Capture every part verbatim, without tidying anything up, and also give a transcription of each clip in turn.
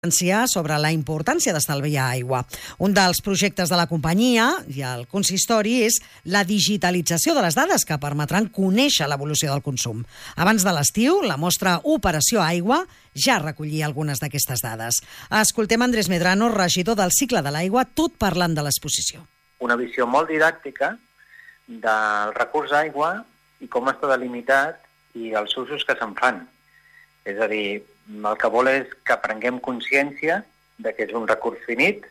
sobre la importància d'estalviar aigua. Un dels projectes de la companyia i el consistori és la digitalització de les dades que permetran conèixer l'evolució del consum. Abans de l'estiu, la mostra Operació Aigua ja recollia algunes d'aquestes dades. Escoltem Andrés Medrano, regidor del cicle de l'aigua, tot parlant de l'exposició. Una visió molt didàctica del recurs aigua i com està delimitat i els usos que se'n fan. És a dir, el que vol és que prenguem consciència de que és un recurs finit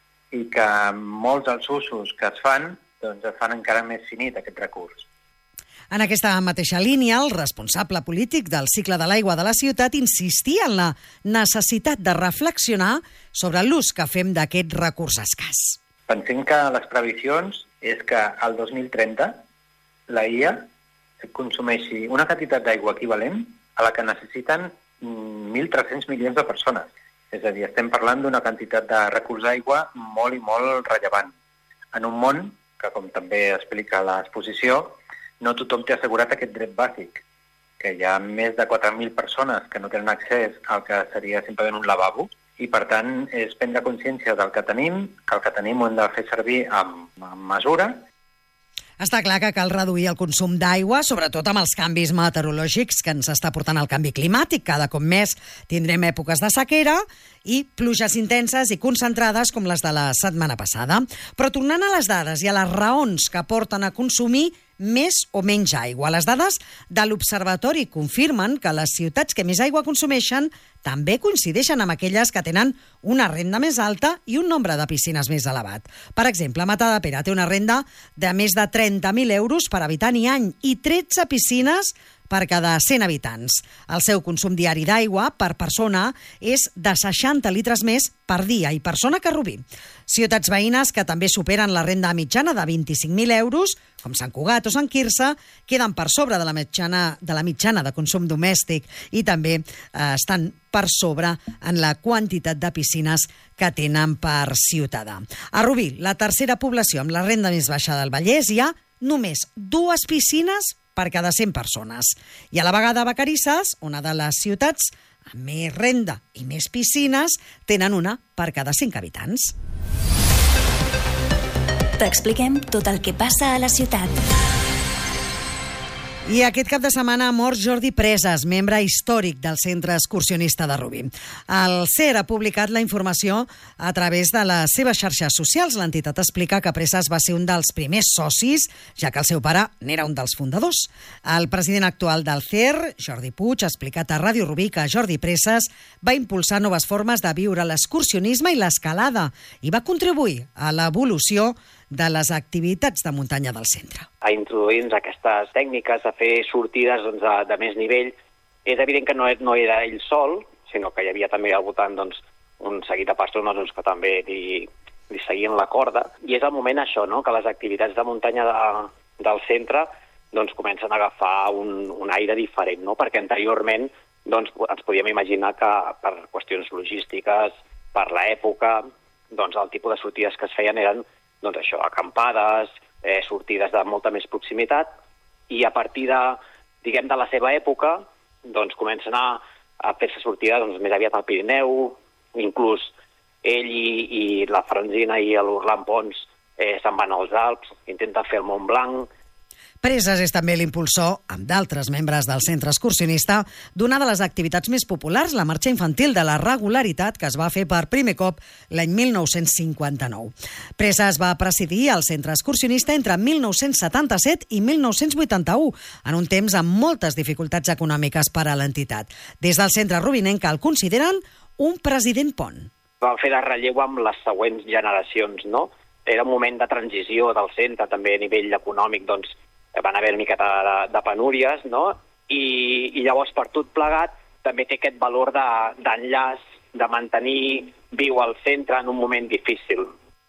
i que molts dels usos que es fan doncs es fan encara més finit aquest recurs. En aquesta mateixa línia, el responsable polític del cicle de l'aigua de la ciutat insistia en la necessitat de reflexionar sobre l'ús que fem d'aquest recurs escàs. Pensem que les previsions és que al dos mil trenta la I A consumeixi una quantitat d'aigua equivalent a la que necessiten mil tres-cents milions de persones. És a dir, estem parlant d'una quantitat de recurs d'aigua molt i molt rellevant. En un món que, com també explica l'exposició, no tothom té assegurat aquest dret bàsic, que hi ha més de quatre mil persones que no tenen accés al que seria simplement un lavabo, i per tant és prendre consciència del que tenim, que el que tenim ho hem de fer servir amb, amb mesura. Està clar que cal reduir el consum d'aigua, sobretot amb els canvis meteorològics que ens està portant el canvi climàtic. Cada cop més tindrem èpoques de sequera i pluges intenses i concentrades com les de la setmana passada. Però tornant a les dades i a les raons que porten a consumir més o menys aigua. Les dades de l'Observatori confirmen que les ciutats que més aigua consumeixen també coincideixen amb aquelles que tenen una renda més alta i un nombre de piscines més elevat. Per exemple, Matadepera té una renda de més de trenta mil euros per habitant i any i tretze piscines per cada cent habitants. El seu consum diari d'aigua per persona és de seixanta litres més per dia i persona que Rubí. Ciutats veïnes que també superen la renda mitjana de vint-i-cinc mil euros, com Sant Cugat o Sant Quirze, queden per sobre de la mitjana de, la mitjana de consum domèstic i també eh, estan per sobre en la quantitat de piscines que tenen per ciutadà. A Rubí, la tercera població amb la renda més baixa del Vallès, hi ha només dues piscines per cada cent persones. I a la vegada a Vacarisses, una de les ciutats amb més renda i més piscines, tenen una per cada cinc habitants. T'expliquem tot el que passa a la ciutat. I aquest cap de setmana ha mort Jordi Presas, membre històric del Centre Excursionista de Rubí. El C E R ha publicat la informació a través de les seves xarxes socials. L'entitat explica que Presas va ser un dels primers socis, ja que el seu pare n'era un dels fundadors. El president actual del C E R, Jordi Puig, ha explicat a Ràdio Rubí que Jordi Presas va impulsar noves formes de viure l'excursionisme i l'escalada i va contribuir a l'evolució de les activitats de muntanya del centre. A introduir-nos aquestes tècniques, a fer sortides doncs, de, de més nivell. És evident que no, no era ell sol, sinó que hi havia també al voltant doncs, un seguit de persones doncs, que també li, li seguien la corda. I és el moment això, no? Que les activitats de muntanya de, del centre doncs, comencen a agafar un, un aire diferent, no? Perquè anteriorment doncs, ens podíem imaginar que per qüestions logístiques, per l'època, doncs, el tipus de sortides que es feien eren doncs això, acampades, eh, sortides de molta més proximitat, i a partir de, diguem, de la seva època, doncs comencen a, a fer-se sortides doncs, més aviat al Pirineu, inclús ell i, i la Franzina i l'Orlan Pons eh, se'n van als Alps, intenten fer el Mont Blanc. Presas és també l'impulsor, amb d'altres membres del centre excursionista, d'una de les activitats més populars, la marxa infantil de la regularitat, que es va fer per primer cop l'any mil nou-cents cinquanta-nou. Presas va presidir el centre excursionista entre mil nou-cents setanta-set i mil nou-cents vuitanta-u, en un temps amb moltes dificultats econòmiques per a l'entitat. Des del centre rubinenc el consideren un president pont. Van fer de relleu amb les següents generacions, no? Era un moment de transició del centre, també a nivell econòmic, doncs, van haver una miqueta de, de penúries, no? I, i llavors per tot plegat també té aquest valor d'enllaç, de, de mantenir viu el centre en un moment difícil.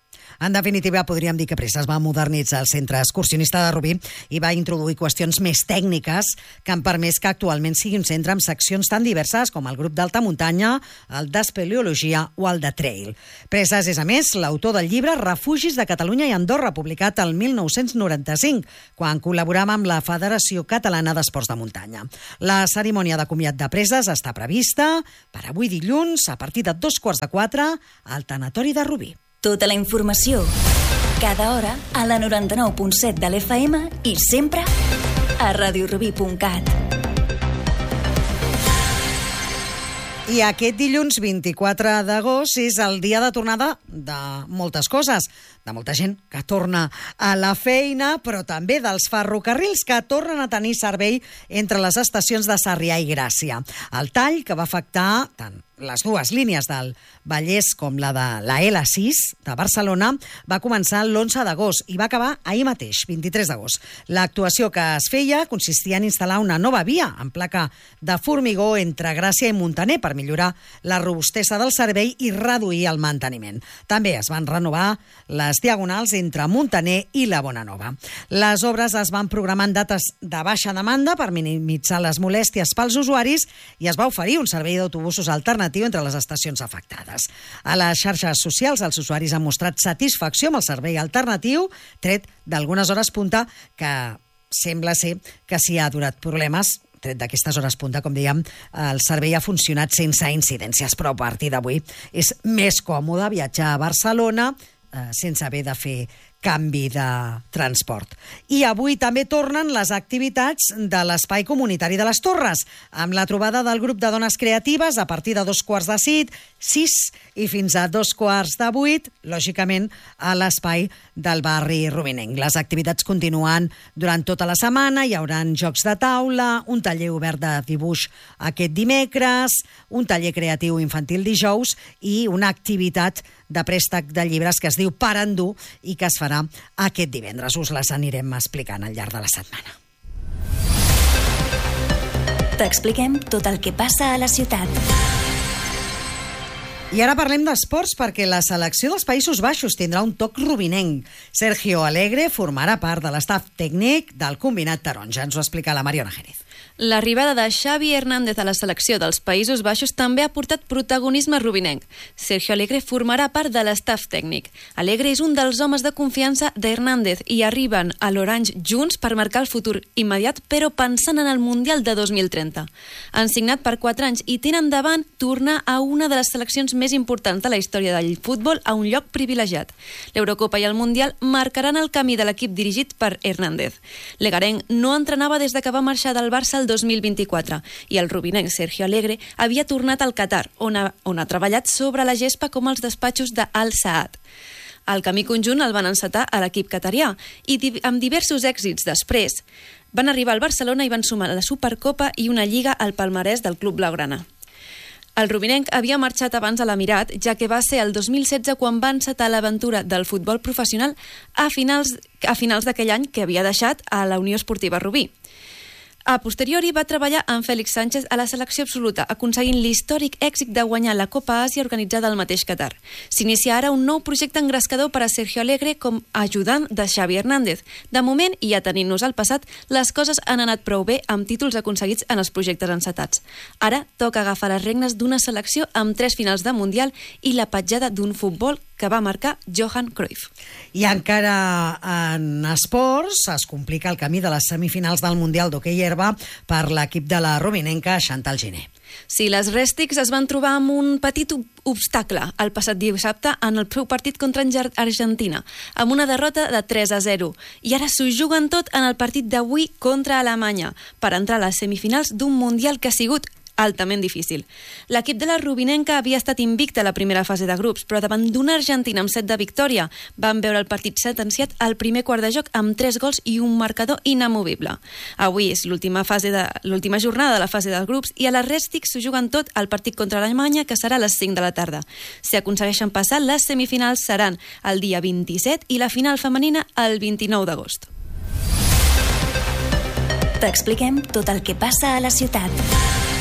En definitiva, podríem dir que Presses va modernitzar el centre excursionista de Rubí i va introduir qüestions més tècniques que han permès que actualment sigui un centre amb seccions tan diverses com el grup d'alta muntanya, el d'espeleologia o el de trail. Presses és, a més, l'autor del llibre Refugis de Catalunya i Andorra, publicat el mil nou-cents noranta-cinc, quan col·laborava amb la Federació Catalana d'Esports de Muntanya. La cerimònia de comiat de Presses està prevista per avui dilluns a partir de dos quarts de quatre al tanatori de Rubí. Tota la informació, cada hora, a la noranta-nou punt set de l'F M i sempre a radiorubí punt cat. I aquest dilluns vint-i-quatre d'agost és el dia de tornada de moltes coses, de molta gent que torna a la feina, però també dels ferrocarrils que tornen a tenir servei entre les estacions de Sarrià i Gràcia. El tall que va afectar tant les dues línies del Vallès com la de la L sis de Barcelona va començar l'onze d'agost i va acabar ahir mateix, vint-i-tres d'agost. L'actuació que es feia consistia en instal·lar una nova via en placa de formigó entre Gràcia i Muntaner per millorar la robustesa del servei i reduir el manteniment. També es van renovar les diagonals entre Muntaner i la Bonanova. Les obres es van programar en dates de baixa demanda per minimitzar les molèsties pels usuaris i es va oferir un servei d'autobusos alternatiu entre les estacions afectades. A les xarxes socials els usuaris han mostrat satisfacció amb el servei alternatiu, tret d'algunes hores punta que sembla ser que s'hi ha durat problemes. Tret d'aquestes hores punta, com dèiem, el servei ha funcionat sense incidències, però a partir d'avui és més còmode viatjar a Barcelona eh, sense haver de fer canvi de transport. I avui també tornen les activitats de l'Espai Comunitari de les Torres, amb la trobada del grup de dones creatives a partir de dos quarts de sis, sis i fins a dos quarts de vuit, lògicament, a l'espai del barri rubinenc. Les activitats continuen durant tota la setmana, hi haurà jocs de taula, un taller obert de dibuix aquest dimecres, un taller creatiu infantil dijous i una activitat de préstec de llibres que es diu Per Endur i que es farà aquest divendres. Us les anirem explicant al llarg de la setmana. T'expliquem tot el que passa a la ciutat. I ara parlem d'esports perquè la selecció dels Països Baixos tindrà un toc rubinenc. Sergio Alegre formarà part de l'estaf tècnic del combinat taronja. Ens ho explica la Mariona Jerez. L'arribada de Xavi Hernández a la selecció dels Països Baixos també ha portat protagonisme rubinenc. Sergio Alegre formarà part de l'estaf tècnic. Alegre és un dels homes de confiança d'Hernández i arriben a l'Orange junts per marcar el futur immediat, però pensant en el Mundial de dos mil trenta. Han signat per quatre anys i tenen davant tornar a una de les seleccions més importants de la història del futbol a un lloc privilegiat. L'Eurocopa i el Mundial marcaran el camí de l'equip dirigit per Hernández. L'egarenc no entrenava des de que va marxar del Barça el dos mil vint-i-quatre i el rubinenc Sergio Alegre havia tornat al Qatar, on ha, on ha treballat sobre la gespa com els despatxos d'Al Saad. El camí conjunt el van encetar a l'equip qatarià i amb diversos èxits després van arribar al Barcelona i van sumar la Supercopa i una lliga al palmarès del club blaugrana. El rubinenc havia marxat abans a l'Emirat, ja que va ser el dos mil setze quan va encetar l'aventura del futbol professional a finals, a finals d'aquell any que havia deixat a la Unió Esportiva Rubí. A posteriori va treballar amb Félix Sánchez a la selecció absoluta, aconseguint l'històric èxit de guanyar la Copa Àsia organitzada al mateix Qatar. S'inicia ara un nou projecte engrescador per a Sergio Alegre com a ajudant de Xavi Hernández. De moment, i atenint-nos al passat, les coses han anat prou bé amb títols aconseguits en els projectes encetats. Ara toca agafar les regnes d'una selecció amb tres finals de Mundial i la petjada d'un futbol que va marcar Johan Cruyff. I encara en esports es complica el camí de les semifinals del Mundial d'hoquei herba per l'equip de la rubinenca Chantal Giné. Sí, les Rèstics es van trobar amb un petit obstacle el passat dissabte en el seu partit contra Argentina, amb una derrota de tres a zero. I ara s'ho juguen tot en el partit d'avui contra Alemanya per entrar a les semifinals d'un Mundial que ha sigut altament difícil. L'equip de la rubinenca havia estat invicta a la primera fase de grups, però davant d'una Argentina amb set de victòria van veure el partit sentenciat al primer quart de joc amb tres gols i un marcador inamovible. Avui és l'última fase de l'última jornada de la fase dels grups i a les Rèstics s'ho juguen tot al partit contra l'Alemanya, que serà a les cinc de la tarda. Si aconsegueixen passar, les semifinals seran el dia vint-i-set i la final femenina el vint-i-nou d'agost. T'expliquem tot el que passa a la ciutat.